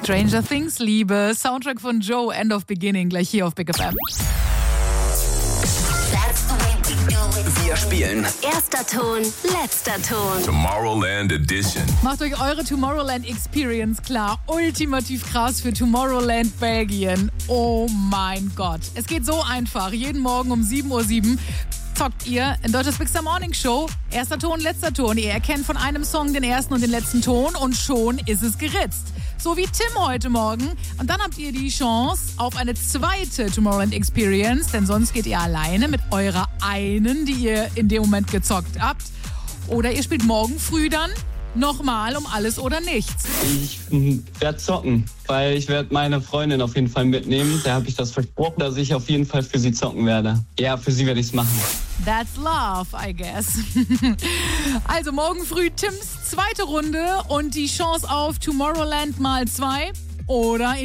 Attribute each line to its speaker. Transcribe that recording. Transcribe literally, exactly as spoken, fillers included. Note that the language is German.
Speaker 1: Stranger Things Liebe, Soundtrack von Joe, End of Beginning, gleich hier auf Big F M.
Speaker 2: Wir spielen
Speaker 3: Erster Ton, letzter Ton.
Speaker 4: Tomorrowland Edition.
Speaker 1: Macht euch eure Tomorrowland Experience klar. Ultimativ krass für Tomorrowland Belgien. Oh mein Gott. Es geht so einfach. Jeden Morgen um sieben Uhr sieben zockt ihr in Deutschlands Big Star Morning Show. Erster Ton, letzter Ton. Ihr erkennt von einem Song den ersten und den letzten Ton und schon ist es geritzt. So wie Tim heute Morgen. Und dann habt ihr die Chance auf eine zweite Tomorrowland Experience, denn sonst geht ihr alleine mit eurer einen, die ihr in dem Moment gezockt habt. Oder ihr spielt morgen früh dann nochmal um alles oder nichts.
Speaker 5: Ich werde zocken, weil ich werde meine Freundin auf jeden Fall mitnehmen. Da habe ich das versprochen, dass ich auf jeden Fall für sie zocken werde. Ja, für sie werde ich es machen.
Speaker 1: That's love, I guess. Also morgen früh Tims zweite Runde und die Chance auf Tomorrowland mal zwei oder